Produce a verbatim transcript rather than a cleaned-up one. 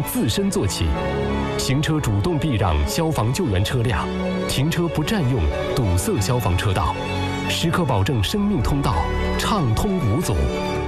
自身做起，行车主动避让消防救援车辆，停车不占用堵塞消防车道，时刻保证生命通道畅通无阻。